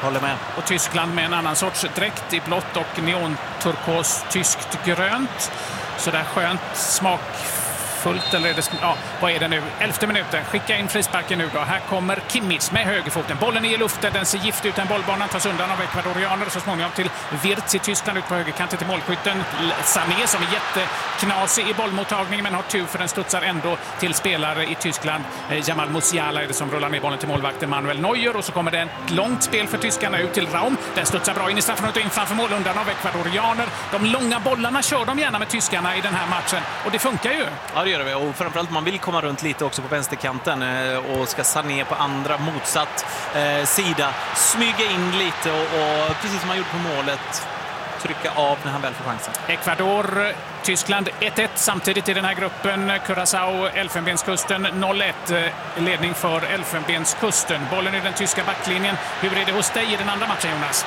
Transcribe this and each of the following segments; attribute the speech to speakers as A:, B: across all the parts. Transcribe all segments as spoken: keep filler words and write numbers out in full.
A: Håller med.
B: Och Tyskland med en annan sorts dräkt i blått och neonturkos tyskt grönt. Så där skönt, smakfullt, eller är det, ja, vad är det nu? Elfte minuten, skicka in frisparken nu då. Här kommer Kimmich med högerfoten. Bollen är i luften, den ser giftig ut, en bollbanan tas undan av ekvadorianer. Så småningom till Wirtz i Tyskland ut på högerkanten till målskytten. Sané som är jätteknasig i bollmottagningen men har tur för den studsar ändå till spelare i Tyskland. Jamal Musiala är det som rullar ner bollen till målvakten Manuel Neuer, och så kommer det ett långt spel för tyskarna ut till Raum. Den studsar bra in i straffområdet och in framför mål undan av ekvadorianer. De långa bollarna kör de gärna med tyskarna i den här matchen, och det funkar ju.
A: Ja, det gör det, och framförallt man vill komma runt lite också på vänsterkanten och ska Sané på andra motsatt eh, sida smyga in lite och, och precis som man gjorde på målet trycka av när han väl får chansen.
B: Ecuador, Tyskland ett ett samtidigt i den här gruppen. Curaçao, Elfenbenskusten noll ett. Ledning för Elfenbenskusten. Bollen i den tyska backlinjen. Hur är det hos dig i den andra matchen, Jonas?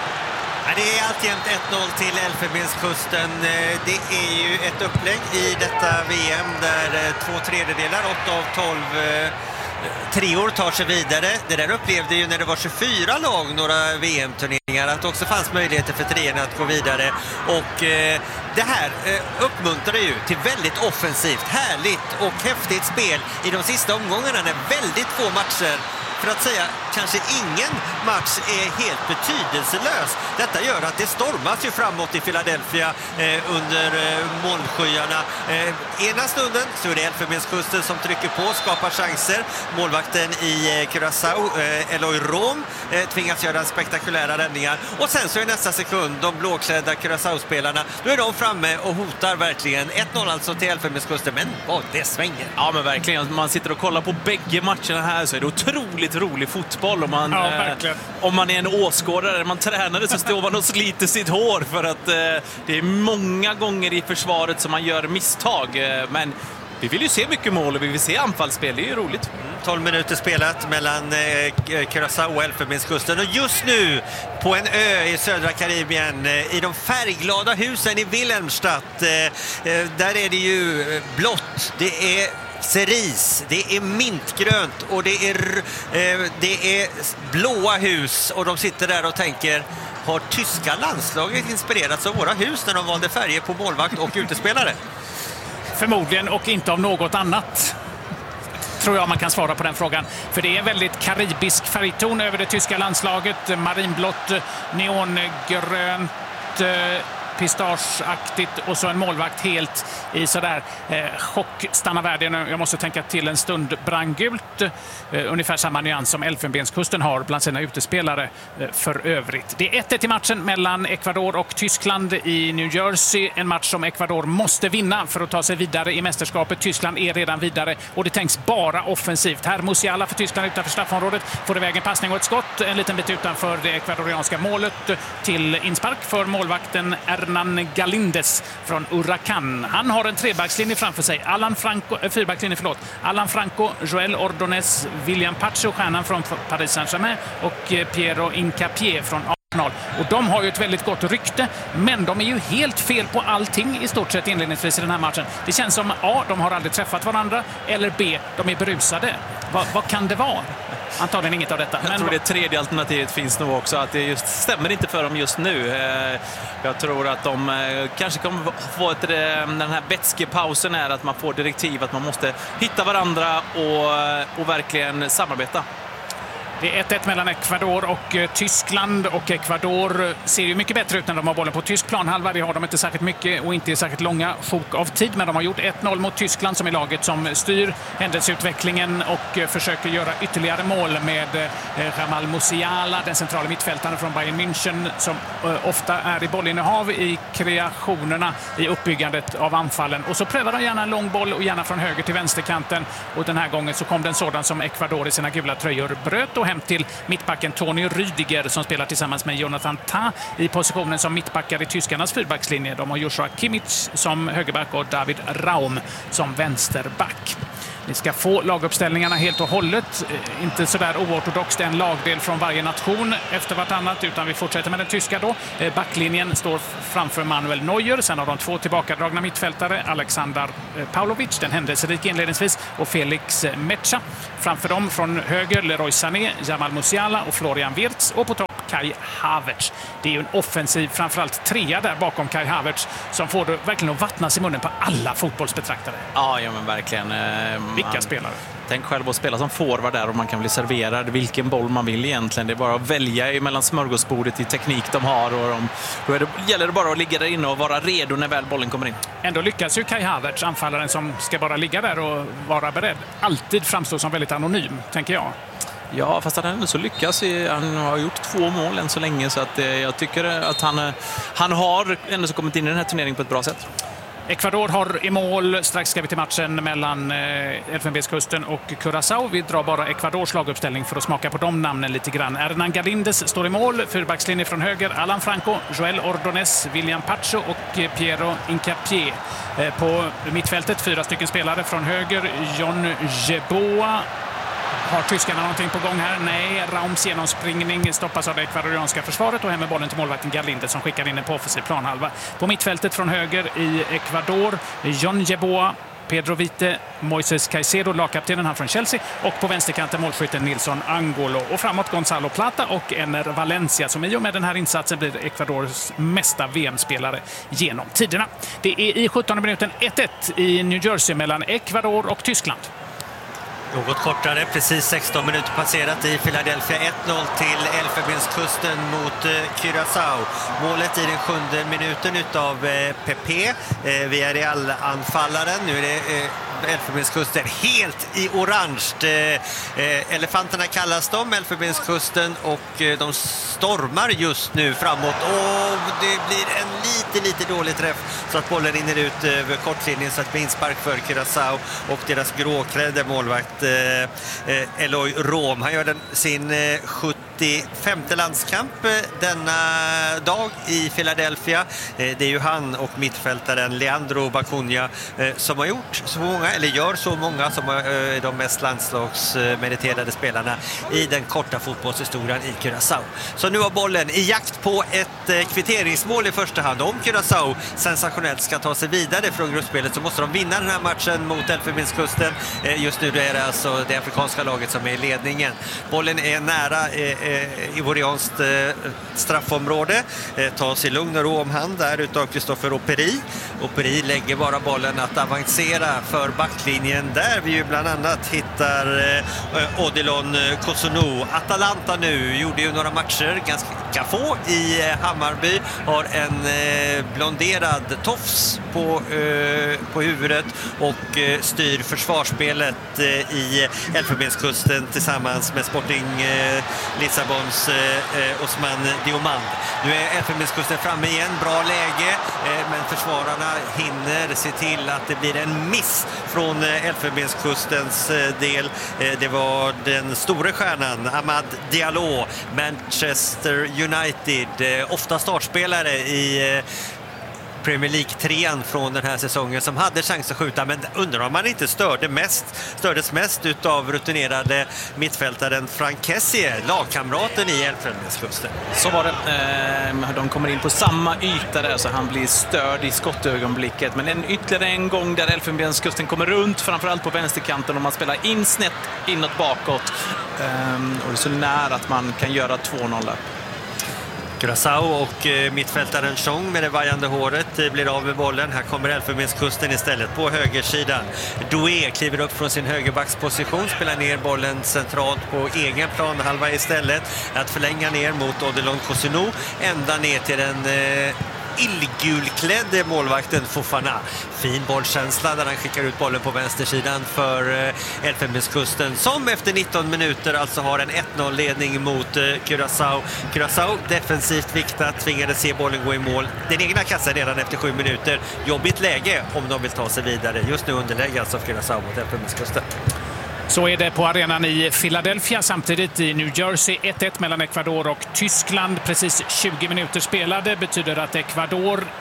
C: Det är alltjämt ett noll till Elfenbenskusten. Det är ju ett upplägg i detta V M där två tredjedelar, åtta av tolv treor tar sig vidare. Det där upplevde ju när det var tjugofyra lag några V M-turneringar att det också fanns möjligheter för treorna att gå vidare. Och eh, det här eh, uppmuntrar ju till väldigt offensivt, härligt och häftigt spel i de sista omgångarna när väldigt få matcher, för att säga kanske ingen match, är helt betydelselös. Detta gör att det stormas ju framåt i Philadelphia eh, under eh, molnskyarna. Eh, ena stunden så är det Elfenbenskusten som trycker på, skapar chanser. Målvakten i eh, Curaçao, eh, Eloy Rom, eh, tvingas göra spektakulära räddningar. Och sen så är nästa sekund de blåklädda Curaçao-spelarna, då är de framme och hotar verkligen. ett noll alltså till Elfenbenskusten, men vad det svänger.
A: Ja, men verkligen. Man sitter och kollar på bägge matcherna här så är det otroligt rolig fotboll. Om man,
B: ja,
A: eh, om man är en åskådare, man tränade så står man och sliter sitt hår för att eh, det är många gånger i försvaret som man gör misstag. Eh, men vi vill ju se mycket mål och vi vill se anfallsspel, det är ju roligt.
C: tolv minuter spelat mellan eh, Curaçao och Elfenbenskusten, och just nu på en ö i södra Karibien, eh, i de färgglada husen i Wilhelmstadt, eh, eh, där är det ju blått, det är cerise, det är mintgrönt och det är, eh, det är blåa hus, och de sitter där och tänker: har tyska landslaget inspirerats av våra hus när de valde färger på målvakt och utespelare?
B: Förmodligen, och inte av något annat, tror jag man kan svara på den frågan. För det är väldigt karibisk färgton över det tyska landslaget. Marinblått, neongrönt, pistageaktigt, och så en målvakt helt i sådär eh, chock, stanna världen. Jag måste tänka till en stund, brandgult, eh, ungefär samma nyans som Elfenbenskusten har bland sina utespelare eh, för övrigt. Det är ett ett i matchen mellan Ecuador och Tyskland i New Jersey, en match som Ecuador måste vinna för att ta sig vidare i mästerskapet. Tyskland är redan vidare och det tänks bara offensivt. Här Musiala för Tyskland utanför straffområdet, får iväg en passning och ett skott en liten bit utanför det ekvadorianska målet till inspark för målvakten Hernan Galindes från Huracan. Han har en trebackslinje framför sig. Alan Franco, äh, fyrbackslinje, förlåt. Alan Franco, Joel Ordonez, William Pacho, stjärnan från Paris Saint-Germain, och eh, Piero Incapié från Arsenal. Och de har ju ett väldigt gott rykte, men de är ju helt fel på allting i stort sett inledningsvis i den här matchen. Det känns som A, de har aldrig träffat varandra, eller B, de är berusade. Va, vad kan det vara? Antagligen inget av detta.
A: Jag
B: men
A: tror det tredje alternativet finns nog också, att det just stämmer inte för dem just nu. Jag tror att de kanske kommer få ett, den här vätskepausen är att man får direktiv att man måste hitta varandra och, och verkligen samarbeta.
B: Det är ett ett mellan Ecuador och eh, Tyskland, och Ecuador ser ju mycket bättre ut när de har bollen på tysk planhalva. Det har de inte särskilt mycket och inte särskilt långa sjok av tid, men de har gjort ett noll mot Tyskland som är laget som styr händelseutvecklingen och eh, försöker göra ytterligare mål med eh, Jamal Musiala, den centrala mittfältaren från Bayern München, som eh, ofta är i bollinnehav i kreationerna i uppbyggandet av anfallen. Och så prövar de gärna en lång boll och gärna från höger till vänsterkanten, och den här gången så kom den sådan som Ecuador i sina gula tröjor bröt och hem till mittbacken Toni Rüdiger som spelar tillsammans med Jonathan Tah i positionen som mittbackar i tyskarnas fyrbackslinje. De har Joshua Kimmich som högerback och David Raum som vänsterback. Vi ska få laguppställningarna helt och hållet. Inte sådär oortodoxt, en lagdel från varje nation efter vartannat, utan vi fortsätter med den tyska då. Backlinjen står framför Manuel Neuer. Sen har de två tillbakadragna mittfältare, Alexander Pavlovic, den händelserika inledningsvis, och Felix Mecha. Framför dem från höger Leroy Sané, Jamal Musiala och Florian Wirtz. Och på topp Kai Havertz. Det är ju en offensiv, framförallt trea där bakom Kai Havertz, som får det verkligen att vattnas i munnen på alla fotbollsbetraktare.
A: Ja, ja men verkligen.
B: Vilka
A: man,
B: spelare?
A: Tänk själv att spela som forward där och man kan bli serverad vilken boll man vill egentligen. Det är bara att välja mellan smörgåsbordet i teknik de har och de, då är det, gäller det bara att ligga där inne och vara redo när väl bollen kommer in.
B: Ändå lyckas ju Kai Havertz, anfallaren som ska bara ligga där och vara beredd, alltid framstår som väldigt anonym, tänker jag.
A: Ja, fast han ändå så lyckas. Han har gjort två mål än så länge, så att jag tycker att han, han har ändå så kommit in i den här turneringen på ett bra sätt.
B: Ecuador har i mål. Strax ska vi till matchen mellan eh, Elfenbenskusten och Curaçao. Vi drar bara Ecuadors laguppställning för att smaka på de namnen lite grann. Hernan Galindes står i mål. Fyrbackslinje från höger. Alan Franco, Joel Ordonez, William Pacho och eh, Piero Hincapié. Eh, på mittfältet fyra stycken spelare från höger. John Jeboa. Har tyskarna någonting på gång här? Nej, Raums genomspringning stoppas av det ekvadorianska försvaret och hem med bollen till målvakten Galindes som skickar in den på offensiv planhalva. På mittfältet från höger i Ecuador, John Jeboa, Pedro Vite, Moises Caicedo, lagkaptenen han från Chelsea, och på vänsterkanten målskytten Nilson Angolo. Och framåt Gonzalo Plata och Ener Valencia som i och med den här insatsen blir Ecuadors mesta V M-spelare genom tiderna. Det är i sjuttonde minuten ett ett i New Jersey mellan Ecuador och Tyskland.
C: Något kortare, precis sexton minuter passerat i Philadelphia. ett noll till Elfenbenskusten mot eh, Curaçao. Målet i den sjunde minuten utav eh, Pepe. Eh, vi är i all-anfallaren. Nu är det eh, Elfenbenskusten helt i orange. Eh, eh, elefanterna kallas de, Elfenbenskusten, och eh, de stormar just nu framåt. Och det blir en lite, lite dålig träff så att bollen rinner ut över kortlinjen, så att det blir inspark för Curaçao och deras gråklädde målvakt Eloy Rom. Han gör den sin sjuttiofemte landskamp denna dag i Philadelphia. Det är ju han och mittfältaren Leandro Bacunha som har gjort så många, eller gör så många, som är de mest landslagsmeriterade spelarna i den korta fotbollshistorien i Curaçao. Så nu har bollen i jakt på ett kvitteringsmål i första hand. Om Curaçao sensationellt ska ta sig vidare från gruppspelet så måste de vinna den här matchen mot Elfenbenskusten. Just nu är det alltså det afrikanska laget som är i ledningen. Bollen är nära eh, ivorianskt eh, straffområde. Eh, tas i lugn och ro om hand där utav Christopher Operi. Operi lägger bara bollen att avancera för backlinjen, där vi ju bland annat hittar eh, Odilon Cotonou. Atalanta nu gjorde ju några matcher, ganska få, i eh, Hammarby. Har en eh, blonderad tofs på, eh, på huvudet och eh, styr försvarsspelet eh, i Elfenbenskusten tillsammans med Sporting eh, Lissabons eh, Osman Diomand. Nu är Elfenbenskusten framme igen, bra läge, eh, men försvararna hinner se till att det blir en miss från eh, Elfenbenskustens eh, del. Eh, det var den stora stjärnan Amad Diallo, Manchester United, eh, ofta startspelare i eh, Premier League-trean från den här säsongen, som hade chans att skjuta, men undrar om man inte störde mest, stördes mest utav rutinerade mittfältaren Frank Kessié, lagkamraten i Elfenbenskusten.
A: Så var det. De kommer in på samma yta där, så han blir störd i skottögonblicket. Men en ytterligare en gång där Elfenbenskusten kommer runt, framförallt på vänsterkanten, och man spelar in snett inåt bakåt. Och det är så nära att man kan göra två noll.
C: Curaçao och eh, mittfältaren Chong med det vajande håret eh, blir av med bollen. Här kommer Elfenbenskusten istället på högersidan. Doué kliver upp från sin högerbacksposition, spelar ner bollen centralt på egen plan halva istället. Att förlänga ner mot Odilon Cotonou, ända ner till den eh, illgulklädde målvakten Fofana. Fin bollkänsla där han skickar ut bollen på vänstersidan för Elfenbenskusten, som efter nitton minuter alltså har en ett noll-ledning mot Curaçao. Curaçao defensivt viktat, tvingade se bollen gå i mål. Den egna kassan redan efter sju minuter. Jobbigt läge om de vill ta sig vidare. Just nu underlägger alltså Curaçao mot Elfenbenskusten.
B: Så är det på arenan i Philadelphia. Samtidigt i New Jersey ett ett mellan Ecuador och Tyskland. Precis tjugo minuter spelade betyder att Ecuador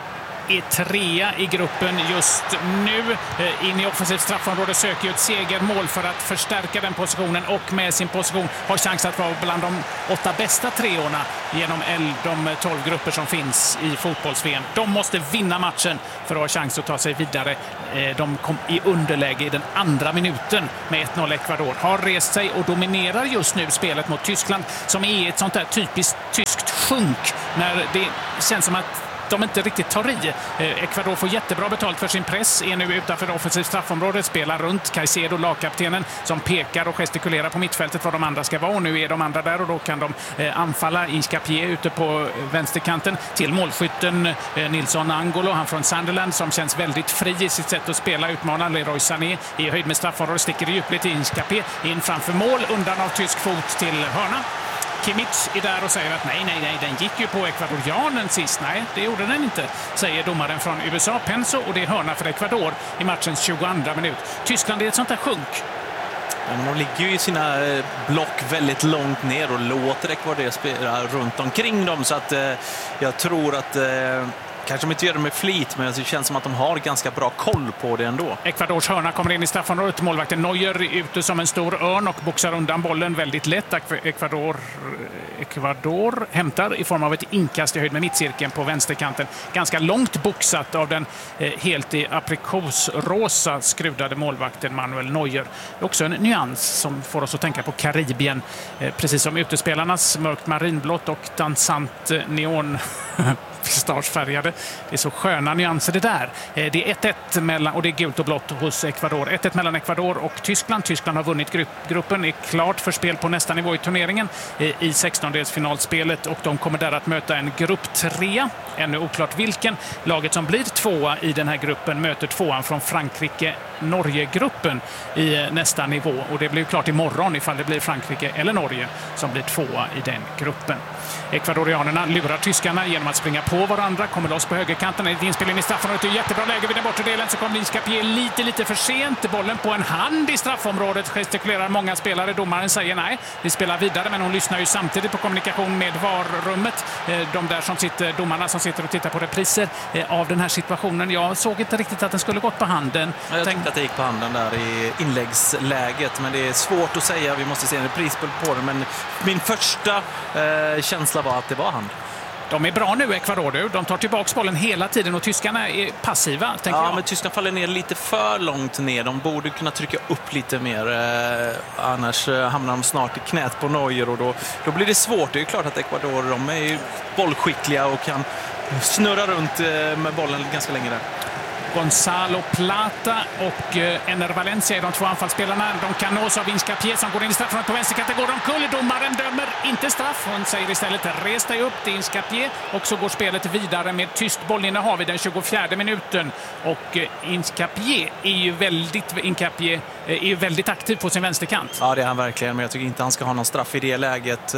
B: är trea i gruppen just nu. In i offensivt straffområde söker ju ett segermål för att förstärka den positionen och med sin position har chans att vara bland de åtta bästa treorna genom de tolv grupper som finns i fotbolls-V M. De måste vinna matchen för att ha chans att ta sig vidare. De kom i underläge i den andra minuten med ett noll. Ecuador har rest sig och dominerar just nu spelet mot Tyskland som är ett sånt där typiskt tyskt sjunk när det känns som att de inte riktigt tar i. Ecuador får jättebra betalt för sin press, är nu utanför offensivt straffområde, spelar runt Caicedo, lagkaptenen, som pekar och gestikulerar på mittfältet var de andra ska vara. Och nu är de andra där och då kan de anfalla i Skapié ute på vänsterkanten till målskytten Nilsson Angolo, han från Sunderland som känns väldigt fri i sitt sätt att spela, utmanar Leroy Sané i höjd med straffområdet, sticker i djupligt in Skapié, in framför mål, undan av tysk fot till hörna. Kimmich är där och säger att nej, nej, nej, den gick ju på ekvadorianen sist. Nej, det gjorde den inte, säger domaren från U S A, Penso, och det är hörna för Ecuador i matchens tjugoandra minut. Tyskland är ett sånt där sjunk.
A: Men de ligger ju i sina block väldigt långt ner och låter Ecuador spela runt omkring dem, så att eh, jag tror att eh, kanske de inte gör det med flit, men det känns som att de har ganska bra koll på det ändå.
B: Ecuadors hörna kommer in i straffområdet. Målvakten Neuer ute som en stor örn och boxar undan bollen väldigt lätt. Ecuador, Ecuador hämtar i form av ett inkast i höjd med mittcirkeln på vänsterkanten. Ganska långt boxat av den eh, helt i aprikosrosa skrudade målvakten Manuel Neuer. Det är också en nyans som får oss att tänka på Karibien. Eh, precis som utespelarnas mörkt marinblått och dansant neon pistagefärgade. Det är så sköna nyanser det där. Det är ett ett mellan, och det är gult och blått hos Ecuador. ett ett mellan Ecuador och Tyskland. Tyskland har vunnit grupp, gruppen, är klart för spel på nästa nivå i turneringen i sextondelsfinalspelet och de kommer där att möta en grupp tre. Ännu oklart vilken. Laget som blir tvåa i den här gruppen möter tvåan från Frankrike Norge-gruppen i nästa nivå, och det blir klart imorgon ifall det blir Frankrike eller Norge som blir tvåa i den gruppen. Ekvadorianerna lurar tyskarna genom att springa på varandra, kommer loss på högerkanten, ett inspel in i straffområdet, det är jättebra läge vid den bortre delen, så kommer Skapié lite lite för sent, bollen på en hand i straffområdet, gestikulerar många spelare, domaren säger nej, vi spelar vidare, men hon lyssnar ju samtidigt på kommunikation med varummet, de där som sitter, domarna som sitter och tittar på repriser av den här situationen. Jag såg inte riktigt att den skulle gått på handen.
A: Jag tänkte att det gick på handen där i inläggsläget, men det är svårt att säga, vi måste se en repris på den, men min första eh, känsla var att det var hand.
B: De är bra nu, Ecuador. De tar tillbaka bollen hela tiden och tyskarna är passiva, tänker
A: ja,
B: jag.
A: men tyskarna faller ner lite för långt ner. De borde kunna trycka upp lite mer. Eh, annars eh, hamnar de snart i knät på Neuer och då, då blir det svårt. Det är ju klart att Ecuador, de är ju bollskickliga och kan snurra runt eh, med bollen ganska länge där.
B: Gonzalo Plata och Ener Valencia är de två anfallsspelarna. De kan nås av Skapié som går in i straffområdet på vänsterkanten. Går de kull, domaren dömer inte straff. Hon säger istället res dig upp till Skapié, och så går spelet vidare med tyst bollinnehav i den tjugofjärde minuten. Och Skapié är ju väldigt, Skapié är ju väldigt aktiv på sin vänsterkant.
A: Ja, det är han verkligen, men jag tycker inte han ska ha någon straff i det läget.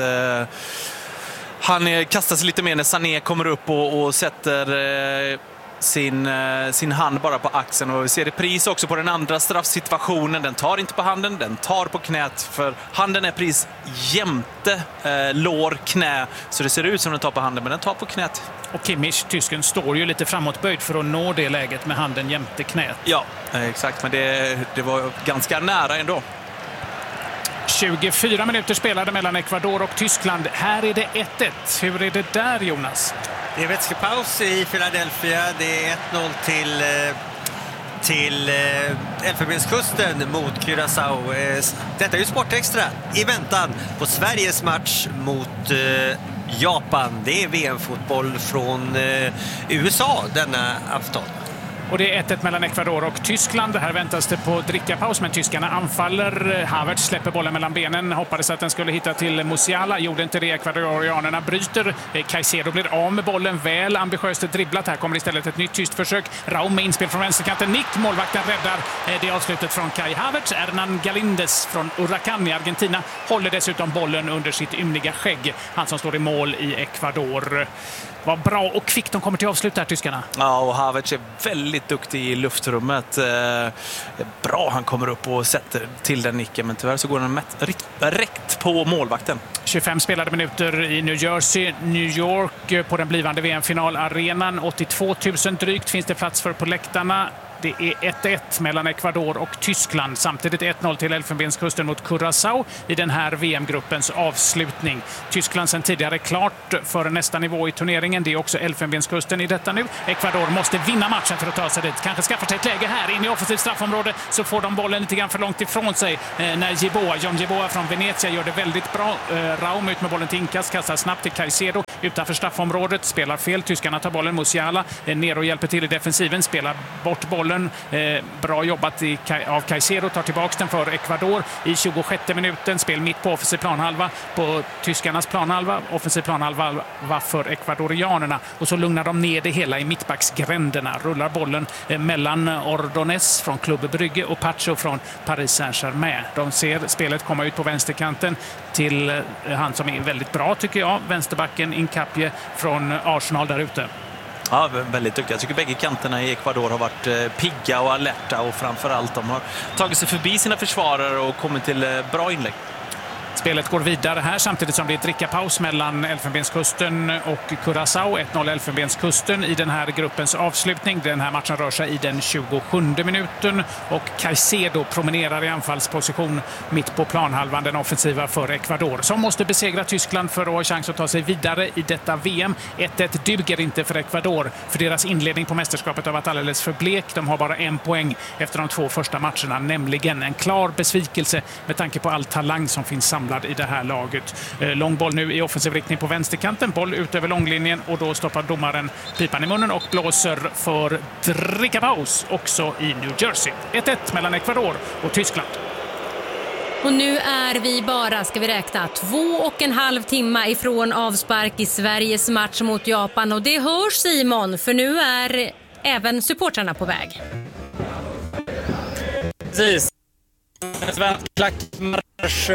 A: Han kastar sig lite mer när Sané kommer upp och, och sätter Sin, sin hand bara på axeln, och vi ser repris också på den andra straffsituationen. Den tar inte på handen, den tar på knät, för handen är pris jämte eh, lår, knä, så det ser ut som den tar på handen, men den tar på knät.
B: Och Kimmich, tysken, står ju lite framåtböjd för att nå det läget med handen jämte knät.
A: Ja, exakt, men det, det var ganska nära ändå.
B: tjugofyra minuter spelade mellan Ecuador och Tyskland. Här är det ett ett. Hur är det där, Jonas?
C: Det är vätskepaus i Philadelphia. Det är ett noll till, till Elfenbenskusten mot Curaçao. Detta är ju Sportextra i väntan på Sveriges match mot Japan. Det är V M-fotboll från U S A denna afton.
B: Och det är ett ett mellan Ecuador och Tyskland. Här väntas det på drickapaus, men tyskarna anfaller. Havertz släpper bollen mellan benen. Hoppades att den skulle hitta till Musiala. Gjorde inte det. Ecuadorianerna bryter. Caicedo blir av med bollen. Väl ambitiöst dribblat. Här kommer istället ett nytt tyst försök. Raum med inspel från vänsterkanten. Nick, målvakten, räddar det avslutet från Kai Havertz. Hernan Galindes från Huracán i Argentina håller dessutom bollen under sitt ymniga skägg. Han som står i mål i Ecuador. Vad bra och kvickt de kommer till avslut där, tyskarna.
A: Ja, och Havertz är väldigt väldigt duktig i luftrummet. Eh, bra, han kommer upp och sätter till den nicken, men tyvärr så går den rätt på målvakten.
B: tjugofem spelade minuter i New Jersey, New York på den blivande V M-finalarenan. åttiotvå tusen drygt finns det plats för på läktarna. Det är ett ett mellan Ecuador och Tyskland. Samtidigt ett noll till Elfenbenskusten mot Curaçao i den här V M-gruppens avslutning. Tyskland sedan tidigare klart för nästa nivå i turneringen. Det är också Elfenbenskusten i detta nu. Ecuador måste vinna matchen för att ta sig dit. Kanske skaffa sig ett läge här in i offensivt straffområde, så får de bollen lite grann för långt ifrån sig eh, när Jeboa, John Jeboa från Venezia gör det väldigt bra. Eh, Raum ut med bollen till inkast, kastar snabbt till Caicedo utanför straffområdet, spelar fel. Tyskarna tar bollen, Musiala eh, Nero hjälper till i defensiven, spelar bort bollen. Eh, bra jobbat i, av Caicedo, tar tillbaka den för Ecuador i tjugosjätte minuten. Spel mitt på offensiv planhalva på tyskarnas planhalva, offensiv planhalva för ekvadorianerna, och så lugnar de ner det hela i mittbacksgränderna. Rullar bollen eh, mellan Ordonez från Club Brygge och Pacho från Paris Saint-Germain. De ser spelet komma ut på vänsterkanten till eh, han som är väldigt bra tycker jag, vänsterbacken Incapie från Arsenal där ute.
A: Ja, väldigt duktiga. Jag tycker bägge kanterna i Ecuador har varit eh, pigga och alerta, och framförallt de har tagit sig förbi sina försvarare och kommit till eh, bra inlägg.
B: Spelet går vidare här samtidigt som det är drickapaus mellan Elfenbenskusten och Curaçao. ett noll Elfenbenskusten i den här gruppens avslutning. Den här matchen rör sig i den tjugosjunde minuten och Caicedo promenerar i anfallsposition mitt på planhalvan, den offensiva för Ecuador, som måste besegra Tyskland för att ha chans att ta sig vidare i detta V M. ett ett duger inte för Ecuador, för deras inledning på mästerskapet har varit alldeles för blek. De har bara en poäng efter de två första matcherna, nämligen en klar besvikelse med tanke på all talang som finns samlad i det här laget. Lång boll nu i offensiv riktning på vänsterkanten, boll ut över långlinjen, och då stoppar domaren pipan i munnen och blåser för drickapaus också i New Jersey. ett ett mellan Ecuador och Tyskland.
D: Och nu är vi bara, ska vi räkna, två och en halv timme ifrån avspark i Sveriges match mot Japan, och det hörs Simon, för nu är även supportrarna på väg.
E: Precis. Svensk klackmarsch.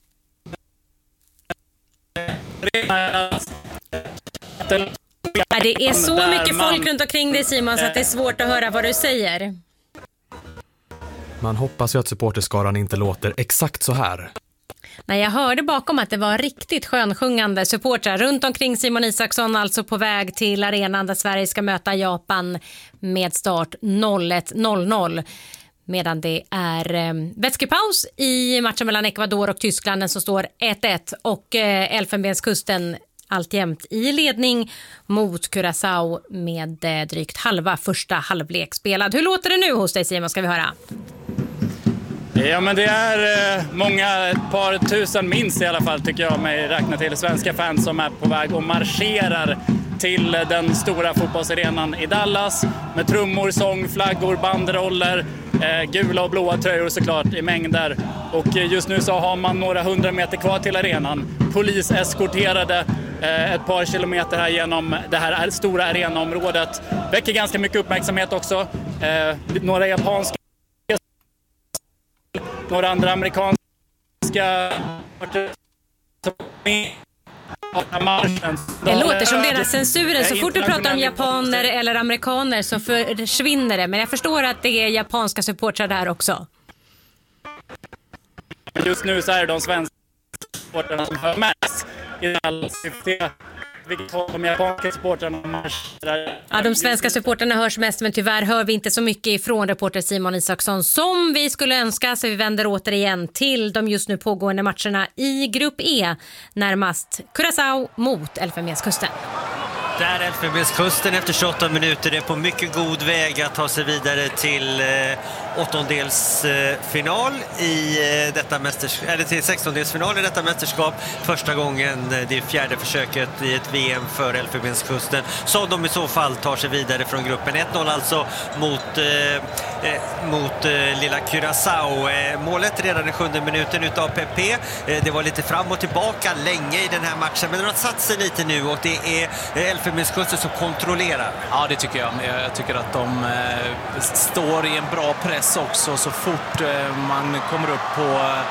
D: Ja, det är så mycket folk runt omkring dig Simon, så att det är svårt att höra vad du säger.
F: Man hoppas ju att supporterskaran inte låter exakt så här.
D: Nej, jag hörde bakom att det var riktigt skönsjungande supportrar runt omkring Simon Isaksson, alltså på väg till arenan där Sverige ska möta Japan med start noll ett noll noll. Medan det är eh, vätskepaus i matchen mellan Ecuador och Tyskland som står ett ett, och eh, Elfenbenskusten alltjämt i ledning mot Curaçao med eh, drygt halva första halvlek spelad. Hur låter det nu hos dig Simon, ska vi höra?
E: Ja, men det är eh, många, ett par tusen minst i alla fall tycker jag mig räkna till, svenska fans som är på väg och marscherar till den stora fotbollsarenan i Dallas med trummor, sång, flaggor, banderoller, eh, gula och blåa tröjor såklart i mängder. Och eh, just nu så har man några hundra meter kvar till arenan. Polis eskorterade eh, ett par kilometer här genom det här stora arenaområdet. Väcker ganska mycket uppmärksamhet också. Eh, några japanska, några andra amerikanska
D: det låter som deras censuren. Så fort du pratar om japaner eller amerikaner så försvinner det. Men jag förstår att det är japanska supportrar där också.
E: Just nu så är det de svenska supportrarna som hör mest i all syfte. Vilket håll de japanska supportrarna marscherar.
D: Ja, de svenska supportrarna hörs mest, men tyvärr hör vi inte så mycket ifrån reporter Simon Isaksson som vi skulle önska, så vi vänder återigen till de just nu pågående matcherna i grupp E, närmast Curaçao mot Elfenbenskusten.
C: Där Elfenbenskusten efter tjugoåtta minuter är på mycket god väg att ta sig vidare till eh, åttondelsfinal i eh, detta mästerskap, eller till sextondelsfinal i detta mästerskap. Första gången, eh, det är fjärde försöket i ett V M för Elfenbenskusten, så de i så fall tar sig vidare från gruppen. ett noll alltså mot, eh, eh, mot eh, lilla Curaçao. Eh, målet redan i sjunde minuten utav Pepe. Eh, det var lite fram och tillbaka länge i den här matchen, men de har satt sig lite nu och det är eh, Elfenbenskusten som kontrollerar.
A: Ja, det tycker jag. Jag tycker att de eh, står i en bra press också så fort eh, man kommer upp på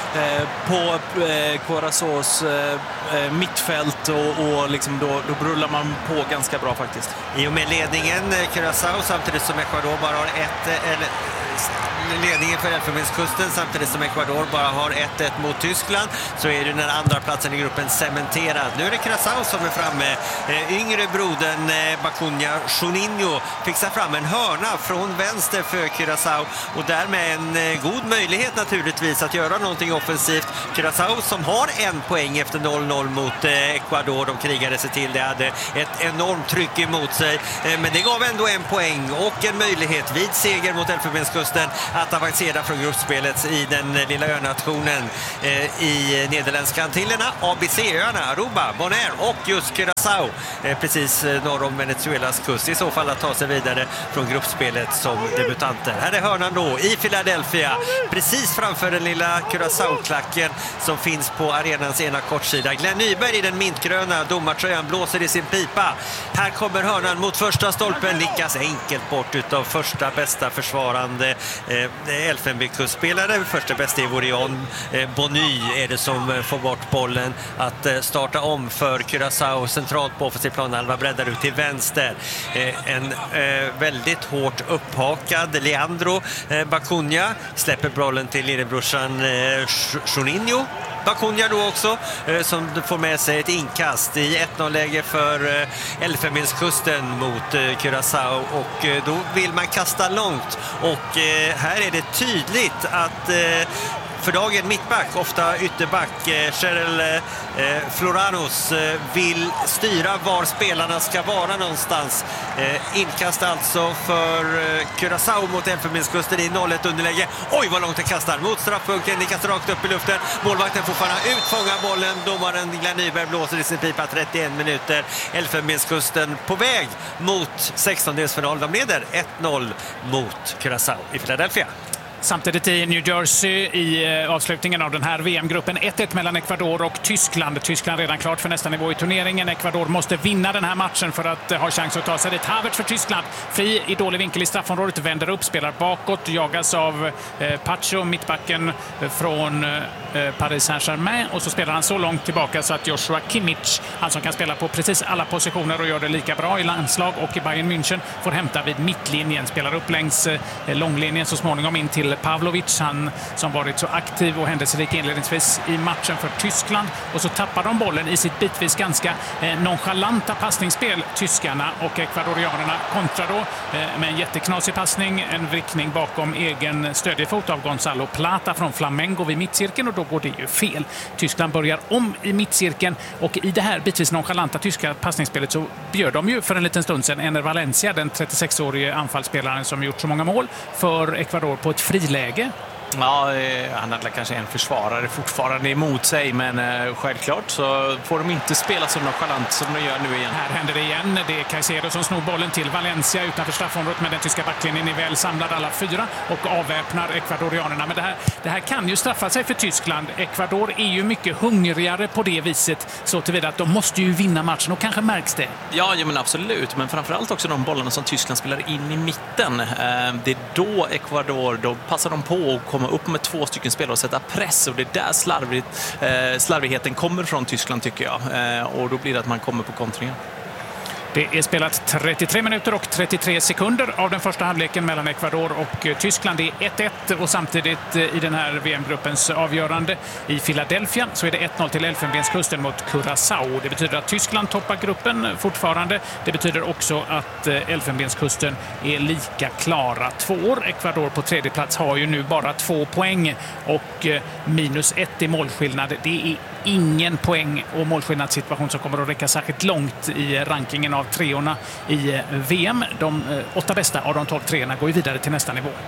A: eh, på eh, Curaçaos eh, mittfält och, och liksom då, då brullar man på ganska bra faktiskt.
C: I och med ledningen Curaçao samtidigt som Ecuador bara har ett eller ledningen för Elfenbenskusten samtidigt som Ecuador bara har ett ett mot Tyskland, så är det den andra platsen i gruppen cementerad. Nu är det Curaçao som är framme. Eh, yngre brodern eh, Bacunha Juninho fixar fram en hörna från vänster för Curaçao och därmed en eh, god möjlighet naturligtvis att göra någonting offensivt. Curaçao som har en poäng efter noll noll mot eh, Ecuador. De krigade sig till det, hade ett enormt tryck emot sig, eh, men det gav ändå en poäng och en möjlighet vid seger mot Elfenbenskusten att avancera från gruppspelet i den lilla önationen eh, i Nederländska Antillerna, A B C-öarna, Aruba, Bonaire och just Curaçao, eh, precis norr om Venezuelas kust, i så fall att ta sig vidare från gruppspelet som debutanter. Här är hörnan då i Philadelphia, precis framför den lilla Curaçao-klacken som finns på arenans ena kortsida. Glenn Nyberg i den mintgröna domartröjan blåser i sin pipa. Här kommer hörnan mot första stolpen, lyckas enkelt bort utav första bästa försvarande eh, Elfenbenskusspelare. Första bästa i Vorion eh, Bonny är det som eh, får bort bollen att eh, starta om för Curaçao centralt på offensiv planhalva, breddar ut till vänster. Eh, en eh, väldigt hårt upphakad Leandro eh, Bacunha släpper bollen till lillebrorsan eh, Juninho. Bacunha då också eh, som får med sig ett inkast i ett noll-läge för eh, Elfenbenskusten mot eh, Curaçao, och eh, då vill man kasta långt, och eh, här är det tydligt att eh, för dagen mittback, ofta ytterback, eh, Cheryl eh, Floranos eh, vill styra var spelarna ska vara någonstans. Eh, inkast alltså för eh, Curaçao mot Elfenbenskusten i noll ett underläge. Oj, vad långt det kastar mot straffpunkten, det kastar rakt upp i luften. Målvakten får fara ut, fånga bollen. Domaren Glenn Nyberg blåser i sin pipa. Trettioen minuter. Elfenbenskusten på väg mot sextondelsfinal. De leder ett noll mot Curaçao i Philadelphia.
B: Samtidigt i New Jersey i avslutningen av den här V M-gruppen ett ett mellan Ecuador och Tyskland. Tyskland redan klart för nästa nivå i turneringen. Ecuador måste vinna den här matchen för att ha chans att ta sig dit. Havertz för Tyskland. Fri i dålig vinkel i straffområdet. Vänder upp, spelar bakåt. Jagas av eh, Pacho, mittbacken från eh, Paris Saint-Germain. Och så spelar han så långt tillbaka så att Joshua Kimmich, han som kan spela på precis alla positioner och gör det lika bra i landslag och i Bayern München, får hämta vid mittlinjen. Spelar upp längs eh, långlinjen så småningom in till Pavlovic, han som varit så aktiv och händelserik inledningsvis i matchen för Tyskland, och så tappar de bollen i sitt bitvis ganska eh, nonchalanta passningsspel, tyskarna, och ekvadorianerna kontrar då eh, med en jätteknasig passning, en vrickning bakom egen stödjefot av Gonzalo Plata från Flamengo vid mittcirkeln, och då går det ju fel. Tyskland börjar om i mittcirkeln, och i det här bitvis nonchalanta tyska passningsspelet så bjöd de ju för en liten stund sedan Ener Valencia, den trettiosexårige anfallsspelaren som gjort så många mål för Ecuador, på ett friläge.
A: Ja, han hade kanske en försvarare fortfarande emot sig, men eh, självklart så får de inte spela så nonchalant som de gör nu igen.
B: Här händer det igen. Det är Caicedo som snor bollen till Valencia utanför straffområdet, men den tyska backlinjen är väl samlad alla fyra och avväpnar ekvadorianerna. Men det här, det här kan ju straffa sig för Tyskland. Ecuador är ju mycket hungrigare på det viset, så tillvida att de måste ju vinna matchen, och kanske märks det.
A: Ja, ja men absolut. Men framförallt också de bollarna som Tyskland spelar in i mitten. Eh, det är då Ecuador, då passar de på och komma upp med två stycken spelare och sätta press, och det är där slarvigt, eh, slarvigheten kommer från Tyskland, tycker jag. Eh, och då blir det att man kommer på kontringen.
B: Det är spelat trettiotre minuter och trettiotre sekunder av den första halvleken mellan Ecuador och Tyskland. Det är ett ett, och samtidigt i den här V M-gruppens avgörande i Philadelphia så är det ett noll till Elfenbenskusten mot Curaçao. Det betyder att Tyskland toppar gruppen fortfarande. Det betyder också att Elfenbenskusten är lika klara två år. Ecuador på tredje plats har ju nu bara två poäng och minus ett i målskillnad. Det är ingen poäng och målskillnadssituation som kommer att räcka särskilt långt i rankingen av treorna i V M. De åtta bästa av de tolv treorna går vidare till nästa nivå,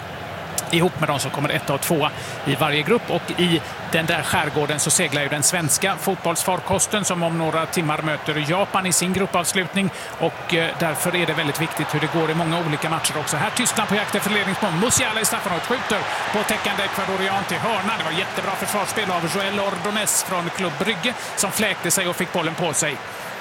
B: ihop med de som kommer ett och två i varje grupp. Och i den där skärgården så seglar ju den svenska fotbollsfarkosten som om några timmar möter Japan i sin gruppavslutning, och därför är det väldigt viktigt hur det går i många olika matcher också. Här Tyskland på jakt efter ledningsmål. Musiala i straffområdet skjuter på täckande ekvadorian till hörna. Det var jättebra försvarsspel av Joel Ordonez från Klubb Brygge som fläkte sig och fick bollen på sig.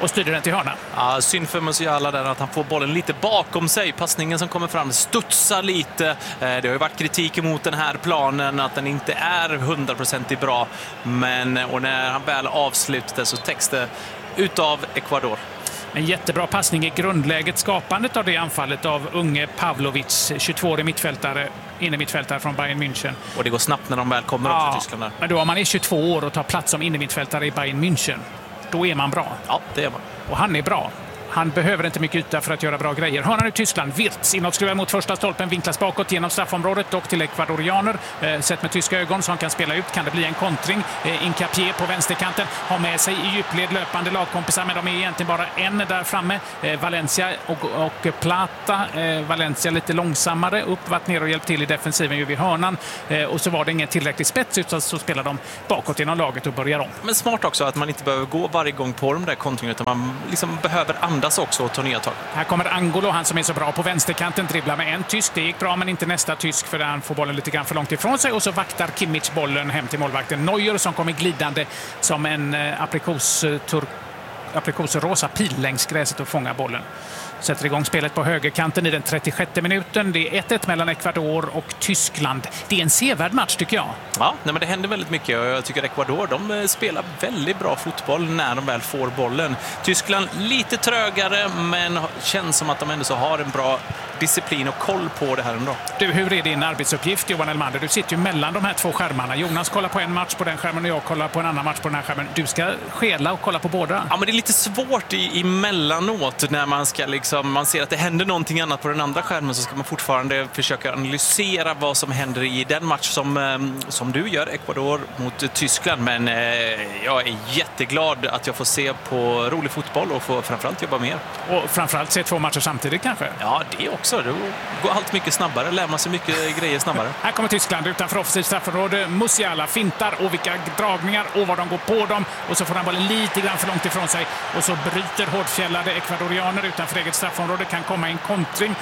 B: och styrde den till hörna.
A: Ja, synd för Musiala där att han får bollen lite bakom sig. Passningen som kommer fram studsar lite. Det har ju varit kritik emot den här planen att den inte är hundraprocentigt bra. Men och när han väl avslutar så täcks det utav Ecuador.
B: En jättebra passning i grundläget, skapandet av det anfallet av unge Pavlovic, tjugotvåårig mittfältare, inne mittfältare från Bayern München.
A: Och det går snabbt när de väl kommer
B: ja,
A: upp till Tyskland där.
B: Men då om man är tjugotvå år och tar plats som inne mittfältare i Bayern München, då är man bra.
A: Ja, det är man.
B: Och han är bra. Han behöver inte mycket yta för att göra bra grejer. Hörnan i Tyskland, Wirtz, inåtskruvad mot första stolpen, vinklas bakåt genom straffområdet, dock till ekvadorianer. Eh, sett med tyska ögon som kan spela ut, kan det bli en kontring. Eh, Incapié på vänsterkanten har med sig i djupled löpande lagkompisar, men de är egentligen bara en där framme. Eh, Valencia och, och Plata. Eh, Valencia lite långsammare, upp, varit ner och hjälpt till i defensiven ju vid hörnan. Eh, och så var det ingen tillräcklig spets, utan så spelar de bakåt genom laget och börjar om.
A: Men smart också att man inte behöver gå varje gång på de där kontringarna, utan man liksom behöver andra också och ta nya tag.
B: Här kommer Angolo, han som är så bra på vänsterkanten, dribblar med en tysk. Det gick bra, men inte nästa tysk för han får bollen lite grann för långt ifrån sig och så vaktar Kimmich bollen hem till målvakten Neuer som kommer glidande som en eh, aprikosturk aprikosrosa pil längs gräset och fångar bollen. Sätter igång spelet på högerkanten i den trettiosjätte minuten. Det är ett ett mellan Ecuador och Tyskland. Det är en sevärd match tycker jag.
A: Ja, nej, men det händer väldigt mycket och jag tycker Ecuador de spelar väldigt bra fotboll när de väl får bollen. Tyskland lite trögare, men känns som att de ändå så har en bra disciplin och koll på det här ändå.
B: Du, hur är din arbetsuppgift, Johan Elmander? Du sitter ju mellan de här två skärmarna. Jonas kollar på en match på den skärmen och jag kollar på en annan match på den här skärmen. Du ska skela och kolla på båda.
A: Ja, men det är lite svårt i, emellanåt när man ska liksom, man ser att det händer någonting annat på den andra skärmen, så ska man fortfarande försöka analysera vad som händer i den match som, som du gör, Ecuador mot Tyskland. Men eh, jag är jätteglad att jag får se på rolig fotboll och får framförallt jobba mer.
B: Och framförallt se två matcher samtidigt kanske?
A: Ja, det också. Då går allt mycket snabbare, lär man sig mycket grejer snabbare.
B: Här kommer Tyskland utanför offensivt straffområde. Musiala fintar och vilka dragningar och vad de går på dem. Och så får han bollen lite grann för långt ifrån sig. Och så bryter hårdfjällade ekvadorianer utanför eget straffområde. Kan komma en kontring.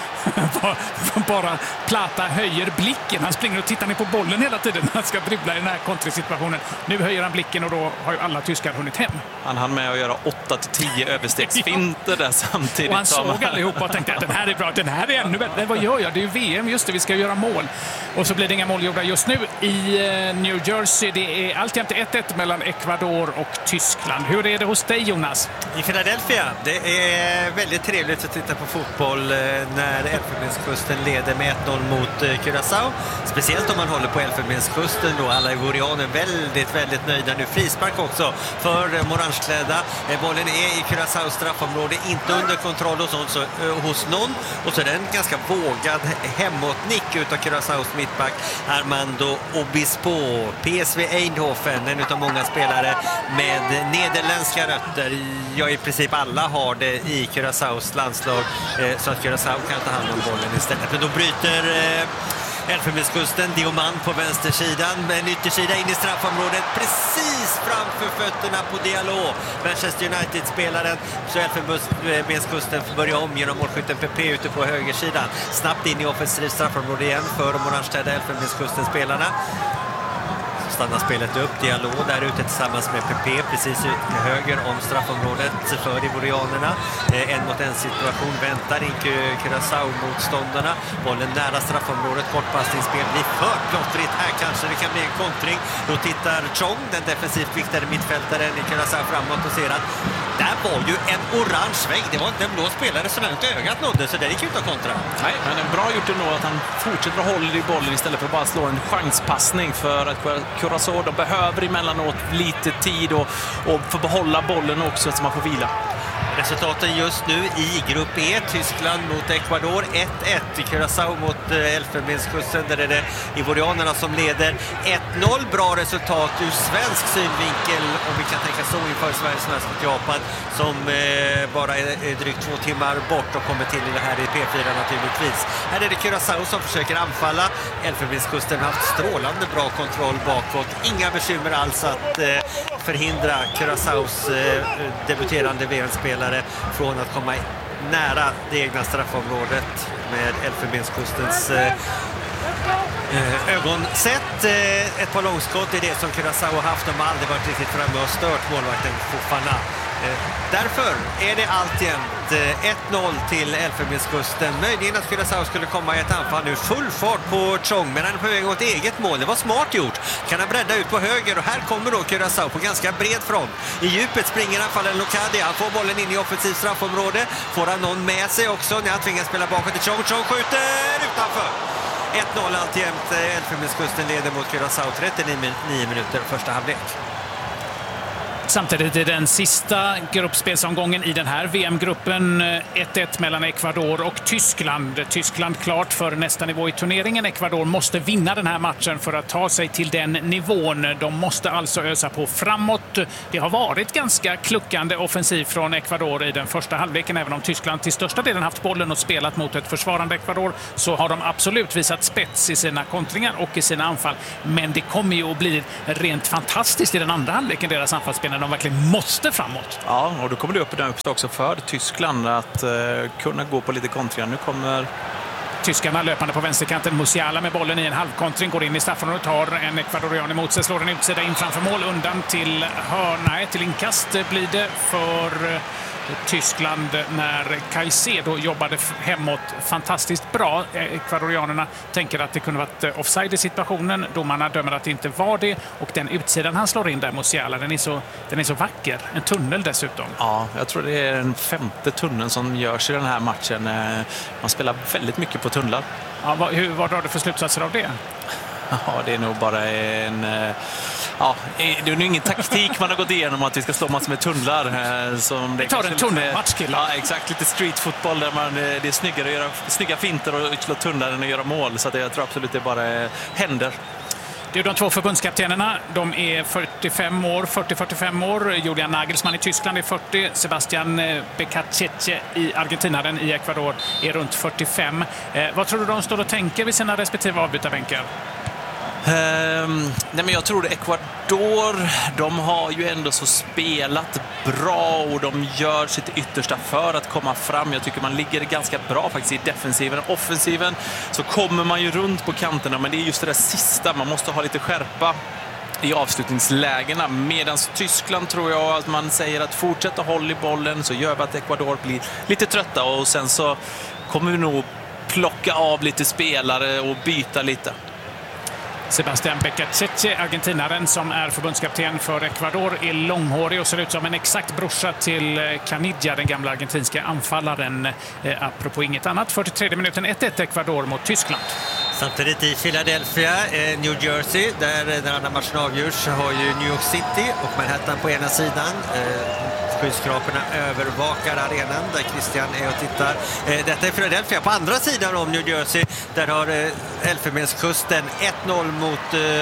B: Bara Plata höjer blicken. Han springer och tittar ner på bollen hela tiden när han ska dribbla i den här kontringssituationen. Nu höjer han blicken och då har ju alla tyskar hunnit hem.
A: Han hann med att göra åtta till tio överstegsfinter där samtidigt.
B: Och han såg allihopa och tänkte att den här är bra, den här är ännu bättre. Vad gör jag? Det är ju V M, just det, vi ska göra mål. Och så blir det inga mål gjorda just nu i New Jersey. Det är alltid ett ett mellan Ecuador och Tyskland. Hur är det hos dig, Jonas?
C: I Philadelphia, det är väldigt trevligt att titta på fotboll när Elfenbenskusten leder med ett noll mot Curaçao. Speciellt om man håller på Elfenbenskusten då. Alla ivorianer väldigt, väldigt nöjda nu. Frispark också för orangeklädda. Bollen är i Curaçaos straffområde, inte under kontroll hos, så, hos någon. Och så är det en ganska vågad hemåtnick utav Curaçaos mittback Armando Obispo. P S V Eindhoven, en utav många spelare med nederländska rötter. Ja, i princip alla har det i Curaçaos landslag, så att Curaçao kan ta hand om bollen istället. Men då bryter Elfenbenskusten Dioman på vänstersidan, med en yttersida in i straffområdet precis framför fötterna på Diallo, Manchester United-spelaren. Så Elfenbenskusten får börja om genom målskytten P P ute på högersidan. Snabbt in i offensivt straffområde igen för de orangeklädda Elfenbenskusten-spelarna. Stannar spelet upp, Diallo där ute tillsammans med P P precis ut till höger om straffområdet för ivorianerna. En mot en situation, väntar in Curaçao-motståndarna. Bollen nära straffområdet, kortpassningsspel blir för plottrigt här, kanske det kan bli en kontring. Då tittar Chong, den defensivt viktade mittfältaren i Curaçao, framåt och ser att där var ju en orange vägg. Det var inte en blå spelare som inte ögat nådde, så det gick ut att kontra.
A: Nej, men det är bra gjort ändå att han fortsätter att hålla i bollen istället för att bara slå en chanspassning, för att Curaçao, de behöver emellanåt lite tid och, och få behålla bollen också så man får vila.
C: Resultaten just nu i grupp E, Tyskland mot Ecuador ett ett, Curaçao mot Elfenbenskusten, där är det ivorianerna som leder ett noll. Bra resultat ur svensk synvinkel, om vi kan tänka så, inför Sveriges match mot Japan som eh, bara är, är drygt två timmar bort och kommer till det här i P fyra naturligtvis. Här är det Curaçao som försöker anfalla. Elfenbenskusten har haft strålande bra kontroll bakåt. Inga bekymmer alls att eh, förhindra Curaçaos eh, debuterande V M-spelare från att komma nära det egna straffområdet med Elfenbenskustens eh, ögonsett. Eh, ett par långskott är det som Curaçao har haft. De har aldrig varit riktigt framme och stört målvakten Fofana. Därför är det alltjämt ett noll till Elfenbenskusten. Möjligen att Curaçao skulle komma i ett anfall nu. Full fart på Chong, men han är på väg mot eget mål. Det var smart gjort. Kan han bredda ut på höger, och här kommer då Curaçao på ganska bred front. I djupet springer han fallen Lokadi. Han får bollen in i offensivt straffområde. Får han någon med sig också när han tvingas spela bakåt till Chong. Chong skjuter utanför. ett noll alltjämt. Elfenbenskusten leder mot Curaçao. trettionio minuter första halvlek.
B: Samtidigt i den sista gruppspelsomgången i den här V M-gruppen ett ett mellan Ecuador och Tyskland. Tyskland klart för nästa nivå i turneringen. Ecuador måste vinna den här matchen för att ta sig till den nivån. De måste alltså ösa på framåt. Det har varit ganska kluckande offensiv från Ecuador i den första halvleken. Även om Tyskland till största delen haft bollen och spelat mot ett försvarande Ecuador, så har de absolut visat spets i sina kontringar och i sina anfall. Men det kommer ju att bli rent fantastiskt i den andra halvleken, deras anfallsspel, de verkligen måste framåt.
A: Ja, och då kommer det upp den uppstå också för Tyskland att uh, kunna gå på lite kontringar. Nu kommer
B: tyskarna löpande på vänsterkanten. Musiala med bollen i en halvkontring, går in i straffområdet, tar en ekvadorian emot sig, slår en utsida in framför mål, undan till hörna, till inkast blir det för Tyskland när Caicedo jobbade hemåt fantastiskt bra. Ekvadorianerna tänker att det kunde varit offside i situationen. Domarna dömer att det inte var det. Och den utsidan han slår in där, Musiala, den är så, den är så vacker. En tunnel dessutom.
A: Ja, jag tror det är den femte tunneln som görs i den här matchen. Man spelar väldigt mycket på tunnlar.
B: Ja, vad, hur, vad drar du för slutsatser av det?
A: Ja, det är nog bara en... Ja, det är nog ingen taktik man har gått igenom att vi ska slå massor med tunnlar. Som det
B: vi tar en tunnelmatch, killar.
A: Ja, exakt. Lite streetfotboll där man, det är snyggare att göra snygga finter och slå tunnlar än att göra mål. Så att jag tror absolut det bara händer.
B: Det är de två förbundskaptenerna. De är fyrtiofem år, fyrtio fyrtiofem år. Julian Nagelsmann i Tyskland är fyrtio. Sebastian Becacece i Argentina, den i Ecuador, är runt fyrtiofem. Eh, vad tror du de står och tänker vid sina respektive avbytarbänkar?
A: Um, nej men jag tror att Ecuador, de har ju ändå så spelat bra och de gör sitt yttersta för att komma fram. Jag tycker man ligger ganska bra faktiskt i defensiven. Offensiven så kommer man ju runt på kanterna, men det är just det där sista. Man måste ha lite skärpa i avslutningslägena. Medan Tyskland tror jag att man säger att fortsätta hålla i bollen, så gör vi att Ecuador blir lite trötta och sen så kommer vi nog plocka av lite spelare och byta lite.
B: Sebastian Becacece, argentinaren som är förbundskapten för Ecuador, är långhårig och ser ut som en exakt brorsa till Caniggia, den gamla argentinska anfallaren. Eh, apropå inget annat, fyrtiotredje minuten, ett ett Ecuador mot Tyskland.
C: Samtidigt i Philadelphia, eh, New Jersey, där den andra matchen avgörs, har ju New York City och Manhattan på ena sidan. Eh, Skyskraporna övervakar arenan där Christian är och tittar. Eh, detta är Philadelphia. På andra sidan om New Jersey, där har eh, Elfenbenskusten ett noll mot eh,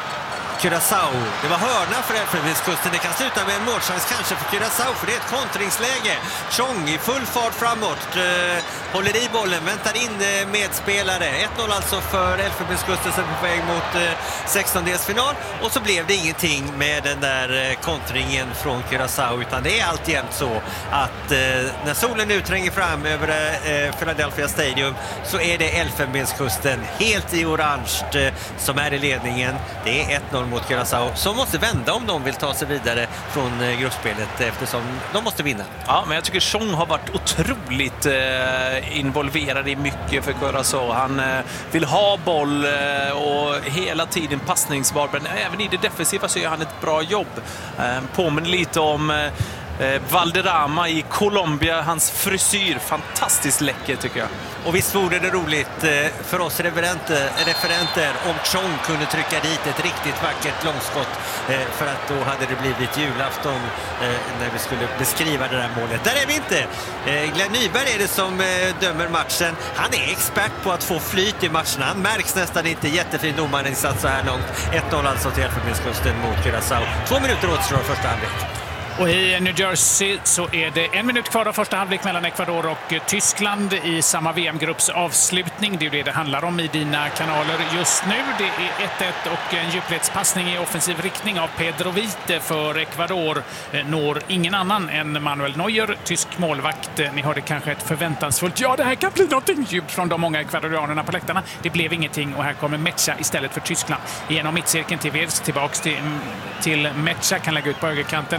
C: Curaçao. Det var hörna för Elfenbenskusten. Det kan sluta med en målchans kanske för Curaçao, för det är ett kontringsläge. Chong i full fart framåt. Eh, håller i bollen, väntar in eh, medspelare. ett noll alltså för Elfenbenskusten som är på väg mot eh, sextondelsfinal. Och så blev det ingenting med den där eh, kontringen från Curaçao, utan det är alltjämt så att eh, när solen nu tränger fram över eh, Philadelphia Stadium, så är det Elfenbenskusten helt i orange eh, som är i ledningen. Det är ett noll mot Curaçao som måste vända om de vill ta sig vidare från eh, gruppspelet, eftersom de måste vinna.
A: Ja, men jag tycker Chong har varit otroligt eh, involverad i mycket för Curaçao. Han eh, vill ha boll eh, och hela tiden passningsbar, men även i det defensiva så gör han ett bra jobb. Eh, påminner lite om eh, Eh, Valderrama i Colombia, hans frisyr, fantastiskt läcker tycker jag.
C: Och visst vore det roligt eh, för oss referenter, referenter om Chong kunde trycka dit ett riktigt vackert långskott, eh, för att då hade det blivit julafton eh, när vi skulle beskriva det där målet. Där är vi inte. Eh, Glenn Nyberg är det som eh, dömer matchen. Han är expert på att få flyt i matcherna. Han märks nästan inte. Jättefin domarinsats så här långt. ett noll alltså till Elfenbenskusten mot Curaçao. Två minuter återstår första halvlek.
B: Och i New Jersey så är det en minut kvar av första halvlek mellan Ecuador och Tyskland i samma V M-grupps avslutning. Det är det det handlar om i dina kanaler just nu. Det är ett ett och en djupledspassning i offensiv riktning av Pedro Vite för Ecuador. Når ingen annan än Manuel Neuer, tysk målvakt. Ni hörde kanske ett förväntansfullt "ja, det här kan bli någonting" djupt från de många ekvadorianerna på läktarna. Det blev ingenting och här kommer Mecha istället för Tyskland. Genom mittcirkeln till Vils, tillbaks till, till Mecha, kan lägga ut på högerkanten till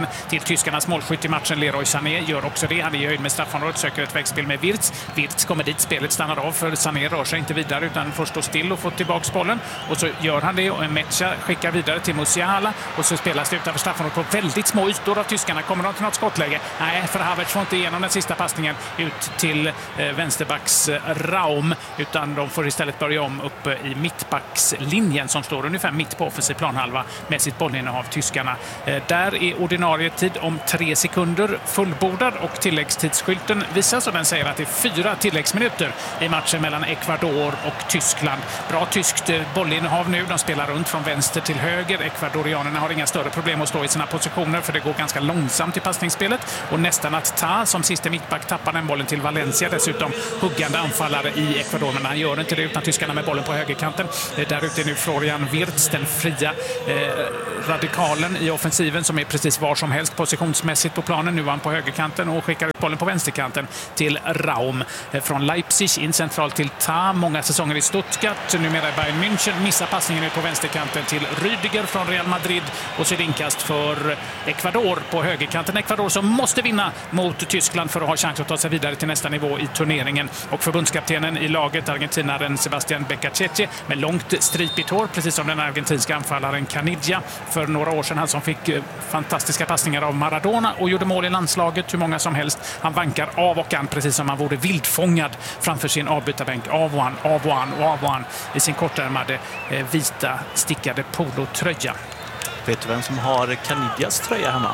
B: tyskarnas målskytt i matchen, Leroy Sané, gör också det. Han är i höjd med straffområdet, söker ett vägspel med Wirtz. Wirtz kommer dit, spelet stannar av för Sané rör sig inte vidare utan får stå still och få tillbaka bollen. Och så gör han det och Mecha skickar vidare till Musiala och så spelas det utanför straffområdet på väldigt små ytor av tyskarna. Kommer de till något skottläge? Nej, för Havertz får inte igenom den sista passningen ut till eh, vänsterbacks eh, Raum, utan de får istället börja om uppe i mittbackslinjen som står ungefär mitt på offensiv planhalva med sitt bollinnehav tyskarna. Eh, där är ordinarie tid om tre sekunder fullbordad och tilläggstidsskylten visar så den säger att det är fyra tilläggsminuter i matchen mellan Ecuador och Tyskland. Bra tyskt eh, bollinnehav nu. De spelar runt från vänster till höger. Ecuadorianerna har inga större problem att stå i sina positioner för det går ganska långsamt i passningsspelet och nästan att Ta som sista mittback tappar den bollen till Valencia, dessutom huggande anfallare i Ecuador, men han gör inte det utan tyskarna med bollen på högerkanten. Där ute är nu Florian Wirtz, den fria eh, radikalen i offensiven som är precis var som helst positionsmässigt på planen. Nu var han på högerkanten och skickar ut bollen på vänsterkanten till Raum. Eh, från Leipzig in centralt till Ta, många säsonger i Stuttgart, numera i Bayern München, missar passningen ut på vänsterkanten till Rüdiger från Real Madrid och så är det inkast för Ecuador på högerkanten. Ecuador som måste vinna mot Tyskland för att ha chans att ta sig vidare till nästa nivå i turneringen. Och förbundskaptenen i laget, argentinaren Sebastián Becachete, med långt stripigt hår, precis som den argentinska anfallaren Caniggia för några år sedan. Han som fick fantastiska passningar av Maradona och gjorde mål i landslaget, hur många som helst. Han vankar av och an precis som han vore vildfångad framför sin avbytarbänk. Av och an, av och an, av och an i sin kortärmade eh, vita stickade polotröja.
A: Vet du vem som har Caniggias tröja hemma?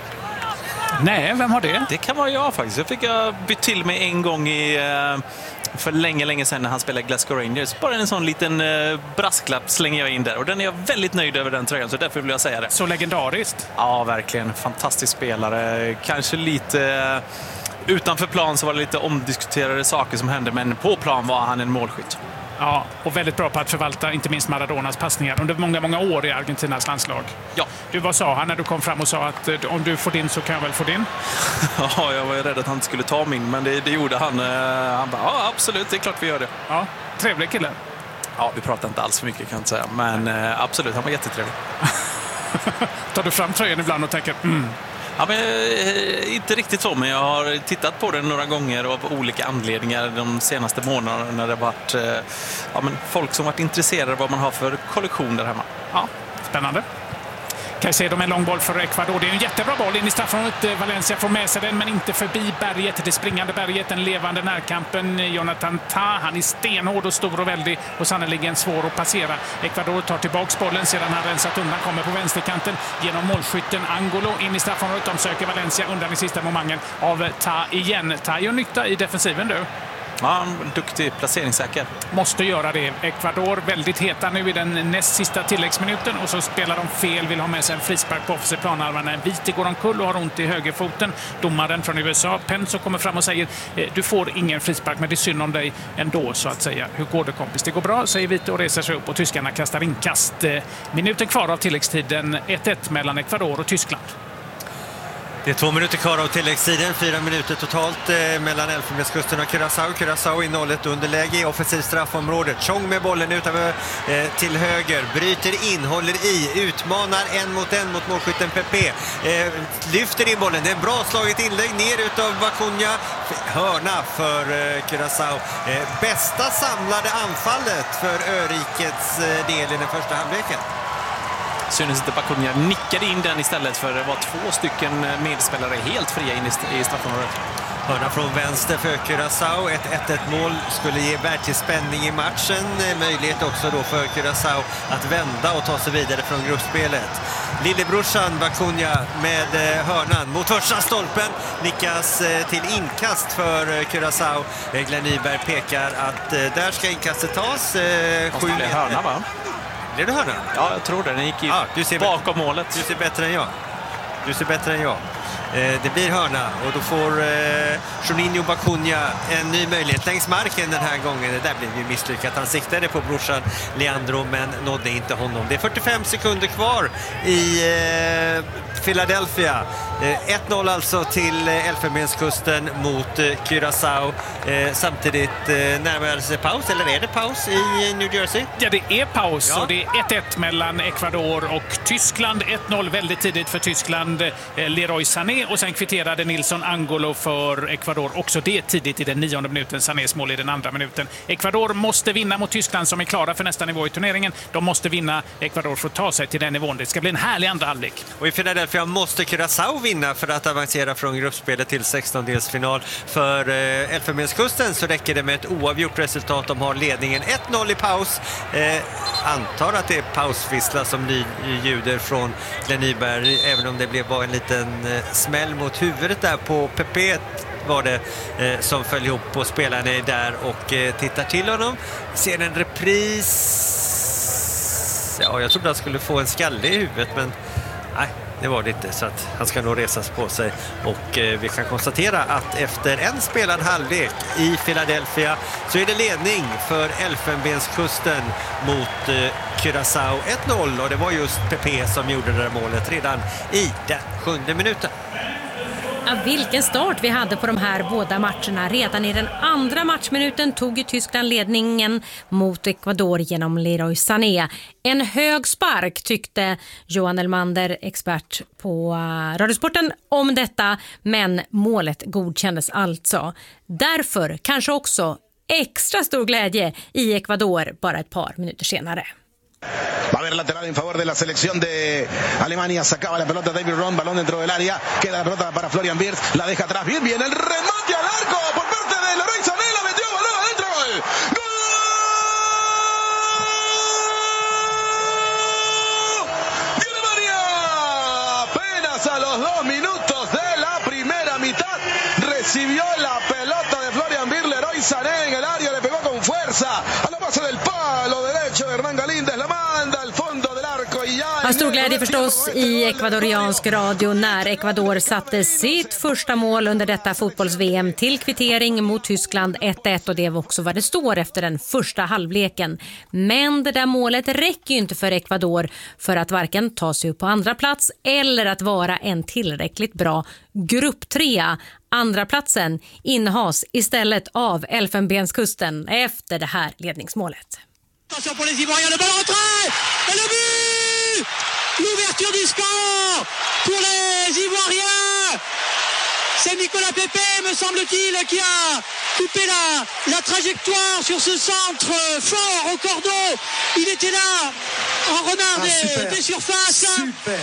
B: Nej, vem har det?
A: Det kan vara jag faktiskt. Jag fick jag bytt till mig en gång i, för länge, länge sedan när han spelade Glasgow Rangers. Bara en sån liten brasklapp slänger jag in där. Och den är jag väldigt nöjd över, den tröjan, så därför vill jag säga det.
B: Så legendariskt?
A: Ja, verkligen. Fantastisk spelare. Kanske lite utanför plan så var det lite omdiskuterade saker som hände, men på plan var han en målskytt.
B: Ja, och väldigt bra på att förvalta inte minst Maradonas passningar under många, många år i Argentinas landslag.
A: Ja.
B: Du, vad sa han när du kom fram och sa att om du får din så kan jag väl få din?
A: Ja, jag var rädd att han skulle ta min, men det, det gjorde han. Han bara, ja absolut, det är klart vi gör det.
B: Ja, trevlig kille.
A: Ja, vi pratar inte alls för mycket kan jag inte säga, men absolut, han var jättetrevlig.
B: Tar du fram tröjan ibland och tänker, mm.
A: Ja, men, inte riktigt så, men jag har tittat på den några gånger av olika anledningar de senaste månaderna när det har varit ja, men folk som varit intresserade av vad man har för kollektion där hemma.
B: Ja, spännande. Caicedo med en lång boll för Ecuador. Det är en jättebra boll in i straffområdet. Valencia får med sig den, men inte förbi berget. Det springande berget, den levande närkampen. Jonathan Ta, han är stenhård och stor och väldig och sannoliken svår att passera. Ecuador tar tillbaks bollen sedan han rensat undan, kommer på vänsterkanten genom målskytten Angolo in i straffområdet. De söker Valencia undan i sista momentet av Ta igen. Ta gör nytta i defensiven du.
A: Ja, duktig placeringssäker.
B: Måste göra det. Ecuador väldigt heta nu i den näst sista tilläggsminuten och så spelar de fel, vill ha med sig en frispark på offensiv planhalva när Vite går omkull och har ont i högerfoten. Domaren från U S A, Penso, kommer fram och säger du får ingen frispark, men det är synd om dig ändå, så att säga. Hur går det, kompis? Det går bra, säger Vite och reser sig upp och tyskarna kastar inkast. Minuten kvar av tilläggstiden, ett ett mellan Ecuador och Tyskland.
C: Det är två minuter kvar av tilläggstiden, fyra minuter totalt eh, mellan Elfenbenskusten och Curaçao. Curaçao i noll ett underläge i offensiv straffområdet. Chong med bollen utöver eh, till höger, bryter in, håller i, utmanar en mot en mot målskytten Pepe. Eh, lyfter in bollen, det är bra slaget inlägg ner utav Bacunha. Hörna för eh, Curaçao. Eh, bästa samlade anfallet för Örikets eh, del i den första halvleken.
A: Synes inte Bacunha nickade in den istället, för det var två stycken medspelare helt fria in i straffområdet.
C: Hörna från vänster för Curaçao. Ett ett ett mål skulle ge verklig spänning i matchen. Möjlighet också då för Curaçao att vända och ta sig vidare från gruppspelet. Lillebrorsan Bacunha med hörnan mot första stolpen. Nickas till inkast för Curaçao. Glenn Nyberg pekar att där ska inkastet tas.
A: Sju meter. Hörna, va?
C: Blev det hörna?
A: Ja, jag tror det. Den gick i
C: ja, du ser
A: bakom målet.
C: Du ser bättre än jag. Du ser bättre än jag. Eh, det blir hörna och då får eh, Juninho Bacunha en ny möjlighet längs marken den här gången. Det där blev ju misslyckat. Han siktade på brorsan Leandro men nådde inte honom. Det är fyrtiofem sekunder kvar i eh, Philadelphia. Eh, ett noll alltså till eh, Elfenbenskusten mot eh, Curaçao. Eh, samtidigt eh, närmar sig paus, eller är det paus i New Jersey?
B: Ja, det är paus
C: Ja.
B: och det är ett ett mellan Ecuador och Tyskland. ett noll väldigt tidigt för Tyskland, eh, Leroy Sané, och sen kvitterade Nilsson Angolo för Ecuador. Också det tidigt i den nionde minuten, Sanés mål i den andra minuten. Ecuador måste vinna mot Tyskland som är klara för nästa nivå i turneringen. De måste vinna Ecuador för att ta sig till den nivån. Det ska bli en härlig andra halvlek.
C: Och i Philadelphia måste Curaçao vinna för att avancera från gruppspelet till sextondelsfinal. För eh, Elfenbenskusten så räcker det med ett oavgjort resultat. De har ledningen ett noll i paus. Eh, antar att det är pausvissla som ljuder från Glenn Nyberg, även om det blev bara en liten eh, smäll mot huvudet där på Pepe var det eh, som föll ihop på. Spelarna är där och eh, tittar till honom. Ser en repris. Ja, jag trodde han skulle få en skalle i huvudet, men nej, det var det inte, så att han ska nog resas på sig. Och eh, vi kan konstatera att efter en spelad halvlek i Philadelphia så är det ledning för Elfenbenskusten mot eh, Curaçao ett noll, och det var just Pepe som gjorde det där målet redan i den sjunde minuten.
D: Ja, vilken start vi hade på de här båda matcherna. Redan i den andra matchminuten tog ju Tyskland ledningen mot Ecuador genom Leroy Sané. En hög spark tyckte Johan Elmander, expert på Radiosporten, om detta, men målet godkändes alltså. Därför kanske också extra stor glädje i Ecuador bara ett par minuter senare.
G: Va a haber lateral en favor de la selección de Alemania. Sacaba la pelota David Ron, balón dentro del área. Queda la pelota para Florian Wirtz. La deja atrás. Bien, bien. El remate al arco por parte de Leroy Sané. La metió, balón adentro. Gol. ¡Gol! ¡De Alemania! Apenas a los dos minutos de la primera mitad recibió la pelota de Florian Wirtz. Leroy Sané en el área. Le pegó con fuerza a la base del palo derecho de Hernán Galíndez. La manda al fondo del arco y ya...
D: Har stor glädje förstås i ekvadoriansk radio när Ecuador satte sitt första mål under detta fotbolls-V M till kvittering mot Tyskland ett ett, och det var också vad det står efter den första halvleken. Men det där målet räcker ju inte för Ecuador för att varken ta sig upp på andra plats eller att vara en tillräckligt bra grupptrea. Andra platsen innehas istället av Elfenbenskusten efter det här ledningsmålet.
H: Attention pour les Ivoiriens, le ballon rentré et le but! L'ouverture du score pour les Ivoiriens. C'est Nicolas Pepe, me semble-t-il, qui a coupé la, la trajectoire sur ce centre fort au cordeau. Il était là en renard ah, des, des surfaces.
I: Super.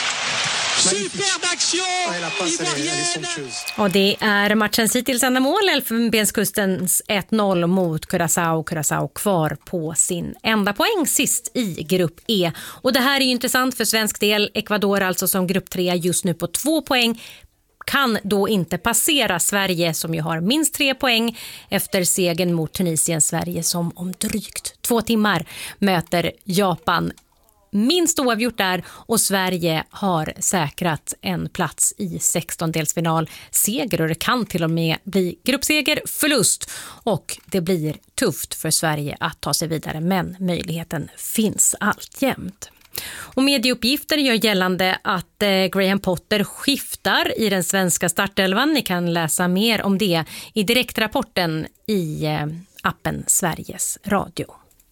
H: Superb action ivoirienne.
D: Och det är matchens hittills enda mål, Elfenbenskustens ett noll mot Curaçao. Curaçao kvar på sin enda poäng sist i grupp E. Och det här är ju intressant för svensk del. Ecuador alltså som grupptrea just nu på två poäng kan då inte passera Sverige som ju har minst tre poäng efter segern mot Tunisien. Sverige som om drygt två timmar möter Japan. Minst oavgjort där, och Sverige har säkrat en plats i sextondelsfinal. Seger, och det kan till och med bli gruppseger, förlust, och det blir tufft för Sverige att ta sig vidare, men möjligheten finns alltjämt. Och medieuppgifter gör gällande att eh, Graham Potter skiftar i den svenska startelvan. Ni kan läsa mer om det i direktrapporten i eh, appen Sveriges Radio.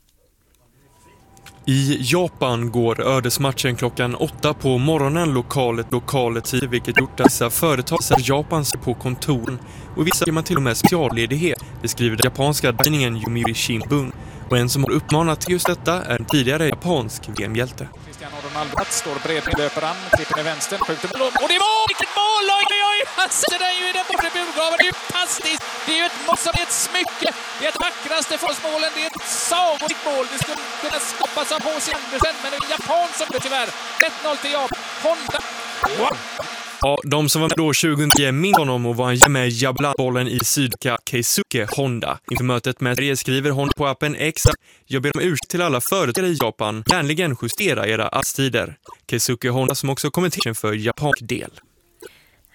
F: I Japan går ödesmatchen klockan åtta på morgonen lokalet lokalet tid, vilket gjort dessa företag ser Japans på kontoren, och vissa ger man till och med specialledighet, beskriver den japanska tidningen Yomiuri Shimbun. Och en som har uppmanat till just detta är en tidigare japansk V M-hjälte.
B: Cristiano Ronaldo står bredvid, löper an, klipper med vänstern, skjuter mål. Och det var vilket mål! Oj, oj, oj! Alltså, det är ju den bortre burgaven. Det är ju fantastiskt. Det är ju ett mål som är ett smycke. Det är ett vackraste fotbollsmålen. Det är ett sagolikt mål. Det skulle kunna skoppas av H C Andersen, men det är Japan som det tyvärr. ett noll till Japan. Honda. Wow.
F: Ja, de som var med då tjugonio minns honom och var med Jabla-bollen i Sydka Keisuke Honda. Inför mötet med Sverige skriver Honda på appen X: jag ber om ursäkt till alla företag i Japan. Vänligen justera era arbetstider. Keisuke Honda som också kommenterar för japansk del.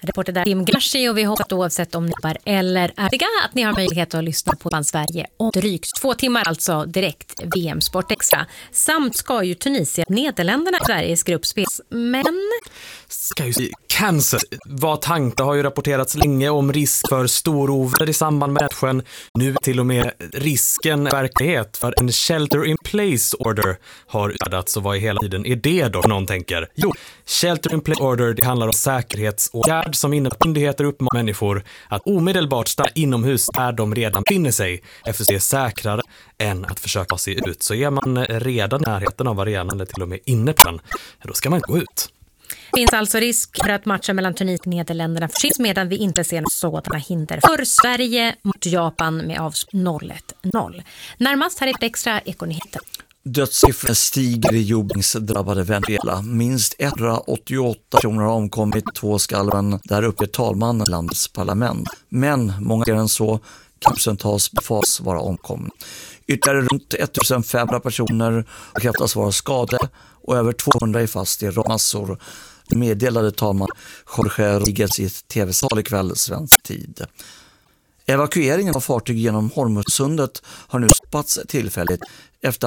D: reporter där Tim Gashi, och vi hoppas oavsett om ni är eller är det att ni har möjlighet att lyssna på Band Sverige om drygt två timmar, alltså direkt V M Sport Extra. Samt ska ju Tunisien, Nederländerna, Sveriges gruppspel. Men
I: ska ju säga cancer var tanke har ju rapporterats länge om risk för storover i samband med matchen. Nu till och med risken verklighet för en shelter in place order har utfärdats. Och vad i hela tiden är det då, någon tänker? Jo, shelter in place order, det handlar om säkerhetsåtgärd som innebär att myndigheter uppmanar människor att omedelbart stanna inomhus där de redan befinner sig, eftersom det är säkrare än att försöka ta sig ut. Så är man redan i närheten av arenan eller till och med inne på den, då ska man inte gå ut.
D: Det finns alltså risk för att matchen mellan Tunisien och Nederländerna försvinner, medan vi inte ser några sådana hinder för Sverige mot Japan med av noll ett noll. Närmast här är ett extra ekonyheter.
J: Dödssiffrorna stiger i jordbävningsdrabbade Venezuela. Minst etthundraåttioåtta personer har omkommit i två skalven. Där uppe talmannen i landets parlament. Men många fler än så kan tusentals befas vara omkomna. Ytterligare runt ettusenfemhundra personer bekräftas vara skadade och över tvåhundra är fast i massor, meddelade talman Jorge Rodriguez i ett tv-sal ikväll svensk tid. Evakueringen av fartyg genom Hormuzsundet har nu stoppats tillfälligt